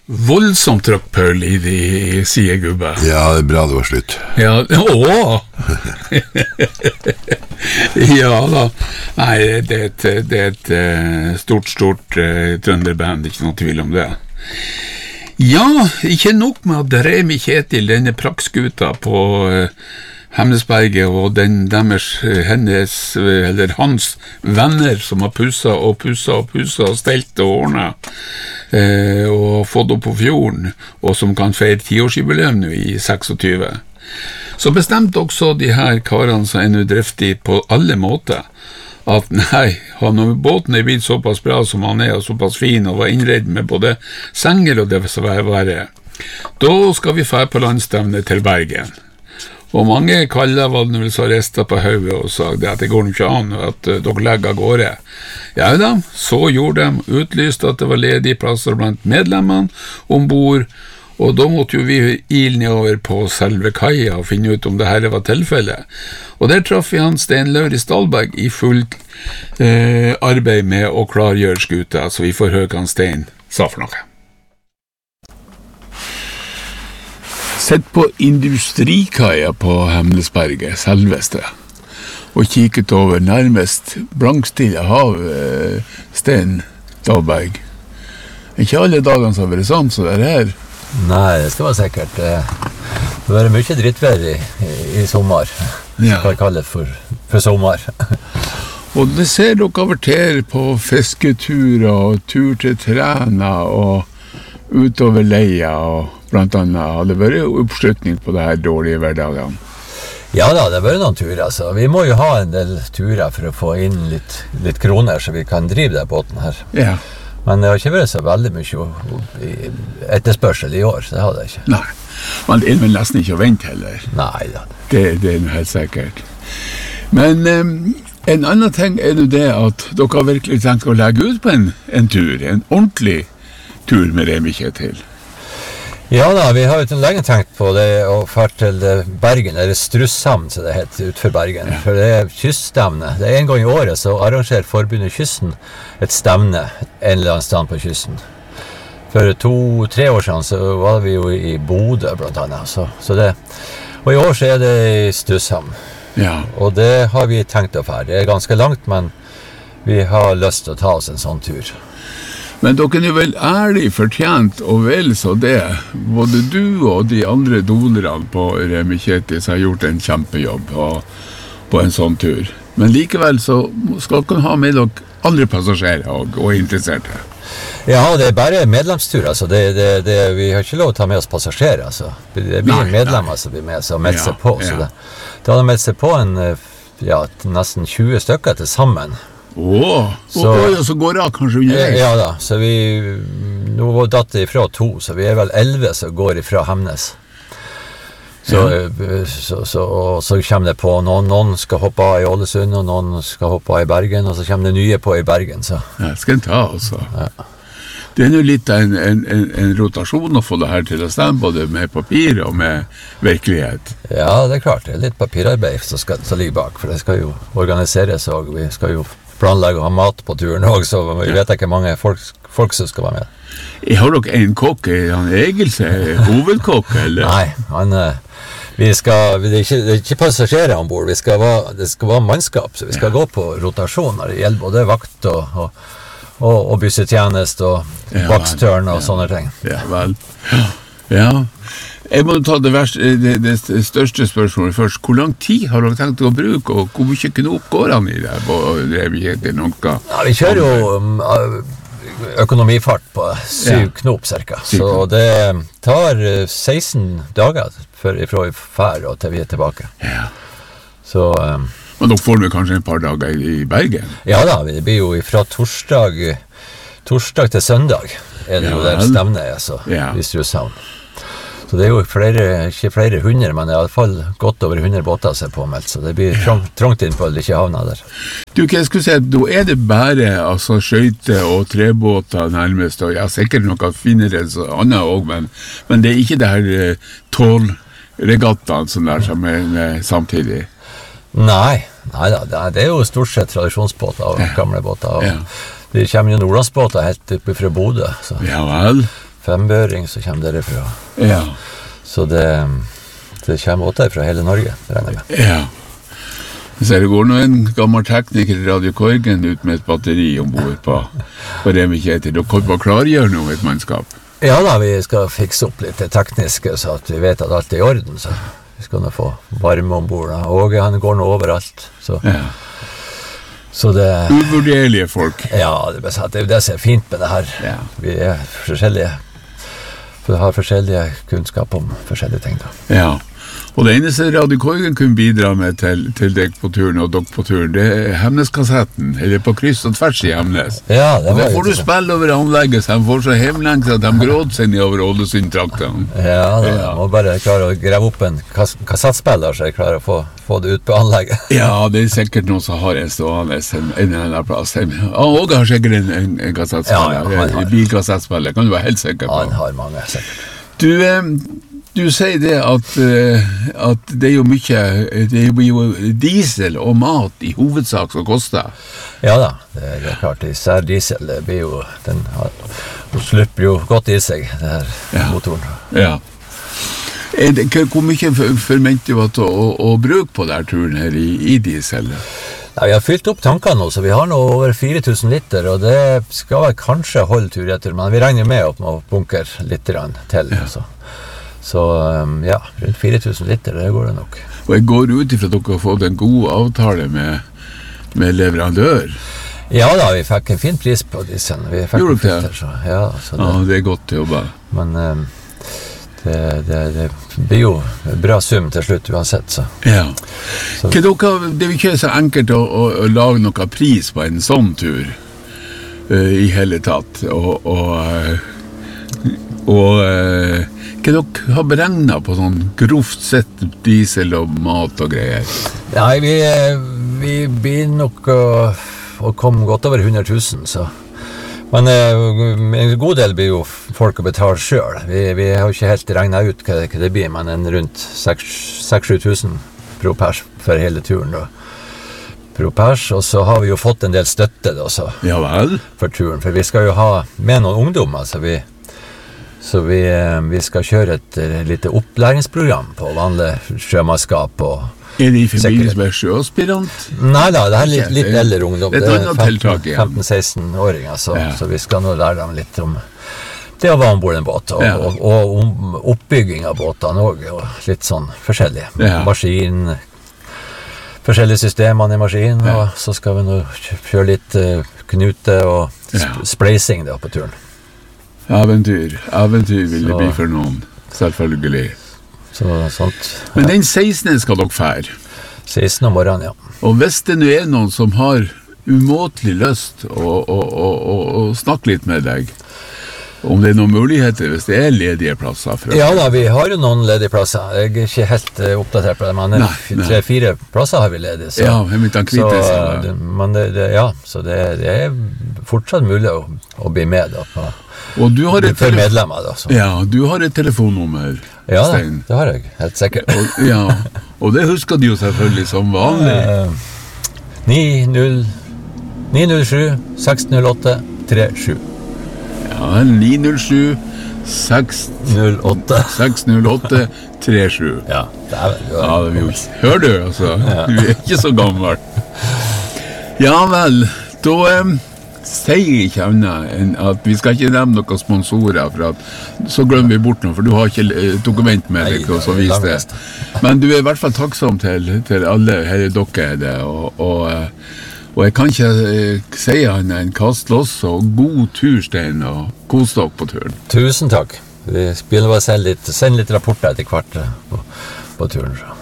voldsomt trøkk, Paul, I de sidegubbe. Ja, det bra det var slutt. Ja, ja da. Nei, det er et stort trønderband, ikke noe tvil om det. Ja, ikke nok med at Remi Kjetil, denne praktskuta på Hemnesberget og hans venner som har pusset og stelt og ordnet og fått opp på fjorden og som kan feire 10-årsjubileum nå I 26. Så bestemte også de her karene som nå driftig på alle måter at nei, når båten blitt såpass bra som han og såpass fin og var innredd med både senger og det som var da skal vi fære på landstevne til Bergen. Og mange kaller var det vel så restet på høyet og sa at det går ikke an at dere legger av gårde. Ja da, så gjorde de utlyst at det var ledige plasser blant medlemmene ombord, og da måtte jo vi ile nedover på selve kaia og finne ut om det her var tilfellet. Og der traff vi han Sten Lauritz Dahlberg I fullt arbeid med å klargjøre skuta, så vi får høre hva Sten sa for noe. Sett på industrikaia på Hemnesberget, selveste, og kikket over nærmest blankstille hav, Sten Dahlberg. Ikke alle dagene som har vært sånn, så det her. Nei, det skal være sikkert. Det var mye drittvær I sommer. Skal jeg kalle det for sommer. Og det ser dere over til på fisketurer og tur til Træna og utover leia og blant annet hadde vært oppslutning på det her dårlige hverdagene. Ja da, det har vært noen turer. Altså. Vi må jo ha en del turer for å få inn litt kroner så vi kan drive den båten her. Ja. Men det har ikke vært så veldig mye etterspørsel I år, så det har det ikke. Nei, men det vel nesten ikke å vente heller. Nei da. Det noe helt sikkert. Men en annen ting jo det at dere har virkelig tenkt å legge ut på en tur, en ordentlig tur med Remi Kjetil. Ja da, vi har jo lenge tenkt på det å fære til Bergen, eller Strusshamn, så det heter, utenfor Bergen. Ja. For det kyststevne. Det en gang I året så arrangerer Forbundet Kysten et stevne en eller annen sted på kysten. For 2-3 år siden så var vi jo I Bodø blant annet. Og I år så det I Strusshamn. Ja. Og det har vi tenkt å fære. Det ganske langt, men vi har lyst til å ta oss en sånn tur. Men dere jo vel ærlig fortjent og vel så det. Både du og de andre dolerne på Remi Kjetil har gjort en kjempejobb på en sånn tur. Men likevel så skal dere ha med dere andre passasjerer og interesserte. Ja, det bare medlemstur. Altså. Vi har ikke lov å ta med oss passasjerer. Altså. Det blir medlemmer som blir med og melder seg på. Så det har meldt seg på nesten 20 stykker til sammen. Så går det kanskje underveis? Ja da, så nå var datt det ifra 2, så vi vel 11 som går ifra Hemnes. Så kommer det på, noen skal hoppe av I Ålesund, og noen skal hoppe av I Bergen, og så kommer det nye på I Bergen. Så. Ja, skal en ta også. Ja. Det jo litt av en rotasjon å få det her til å stemme, både med papir og med virkelighet. Ja, det klart, det litt papirarbeid som ligger bak, for det skal jo organiseres, og vi skal jo planlegge å ha mat på turen også, så vi vet ikke mange folk som skal være med. Jeg har dere en kokk, han Egilse, hovedkokk, eller? Nei, det ikke passasjerer ombord, det skal være mannskap, så vi skal gå på rotasjon når det gjelder både vakt og bussetjenest og vakstørn og sånne ting. Ja, vel. Ja. Jeg må ta det største spørsmålet først. Hvor lang tid har dere tenkt å bruke, og hvor mye knop går han I det på Remi Kjetil noe? Ja, vi kjører jo økonomifart på 7 knop cirka, så det tar 16 dager fra vi fær og til vi tilbake. Ja. Så... Men dere får kanskje en par dager I Bergen? Ja da, det blir jo fra torsdag til søndag det jo der stevnet I Strusshamn. Så det jo ikke flere 100, men I alle fall godt over 100 båter som påmeldt, så det blir trångt inn på eller ikke havna der. Du, hva jeg skulle si, da det bare skjøyte og trebåter nærmest, og sikkert noe finere enn annet også, men det ikke det her tålregattaen som som samtidig? Nei da, det jo stort sett tradisjonsbåter og gamle båter, og det kommer jo nordlandsbåter helt oppe fra Bodø. Så. Ja vel. Fembøring som kommer derifra. Ja. Så det kommer åter fra hele Norge, regner jeg med. Ja. Så det går nå en gammel tekniker i Radio Korgen ut med et batteri ombord på Remikjetil, og kan bare klargjøre noe et mannskap. Ja da, vi skal fikse opp litt det tekniske, så at vi vet at alt er i orden, så vi skal nå få varme ombord. Og han går nå overalt, så... Ja. Så det... Uvurderlige folk. Ja, det er det som er fint med det her. Ja. Vi er forskjellige, for vi har forskjellige kunnskap om forskjellige ting da. Ja. Og det eneste Radio Korgen kunne bidra med til deg på turen og dere på turen, det er Hemnes-kassetten, eller på kryss og tvers i Hemnes. Ja, det var og da får du spille over anlegget, så de får så hemlengt at de gråter seg nedover Ålesund-traktene. Ja, da må bare klare å greve opp en kassettspiller, så jeg klarer å få det ut på anlegget. Ja, det er sikkert noen som har en stående en eller annen plass. Åge har sikkert en kassettspiller, en bilkassettspiller, kan du være helt sikker på. Han har mange, sikkert. Du sier det at det er jo mye, det er jo diesel og mat i hovedsak som koster. Ja da, det er klart, især diesel, det blir jo, den slipper jo godt i seg, det her motoren. Ja. Hvor mye forventer du å bruke på denne turen her i diesel? Ja, vi har fylt opp tankene nå, så vi har nå over 4000 liter, og det skal vel kanskje holde tur etter, men vi regner med å bunker litt til, altså. Så ja, rundt 4000 liter, det går det nok. Og jeg går ut ifra at dere har fått en god avtale med leverandør. Ja da, vi fikk en fin pris på dieselen. Gjorde dere det? Ja, det er godt jobba. Men det blir jo bra sum til slutt uansett, så. Ja. Det er jo ikke så enkelt å lage noe pris på en sånn tur i hele tatt, og hva dere har beregnet på sånn grovt sett diesel og mat og greier? Nei, vi blir nok å komme godt over 100 000, så. Men en god del blir jo folk å betale selv. Vi har ikke helt regnet ut hva det blir, men en rundt 6-7 000 pro pers for hele turen da. Pro pers, og så har vi jo fått en del støtte da, så. Ja vel? For turen, for vi skal jo ha med noen ungdommer, så vi skal kjøre et lite opplæringsprogram på vanlig sjømannskap og Er det i forbindelse med sjøaspirant? Nei da, det er litt eldre ungdom. Det er et annet tiltak igjen. 15-16-åringer, så vi skal nå lære dem litt om det å være ombord en båt, og om oppbygging av båtene også, og litt sånn forskjellig. Maskin, forskjellige systemene i maskinen, og så skal vi nå kjøre litt knute og spleising da på turen. Eventyr vil det bli for noen, selvfølgelig. Sånt. Men den 16. skal dere fære? 16 om morgenen, ja. Og hvis det nå er noen som har umåtelig lyst å snakke litt med deg, om det er noen muligheter hvis det er ledige plasser? Ja da, vi har jo noen ledige plasser. Jeg er ikke helt oppdatert på det, men 3-4 plasser har vi ledige. Så, så det er fortsatt mulig å bli med da, og du har for medlemmer da. Så. Ja, du har et telefonnummer, Stein. Ja, det har jeg, helt sikkert. Og det husker de jo selvfølgelig som vanlig. 907-608-37. Ja, 907-608-37. Ja, det er vi jo. Hør du, altså. Du er ikke så gammel. Ja vel, da sier jeg ikke annet enn at vi skal ikke nevne noen sponsorer, for at så glemmer vi bort noe, for du har ikke dokument med deg og så vis det. Men du er i hvert fall taksom til alle her dere er det, og jeg kan ikke si annet enn kast loss og god tur, Stein, og kos dere på turen. Tusen takk. Vi begynner å sende litt rapporter etter hvert på turen.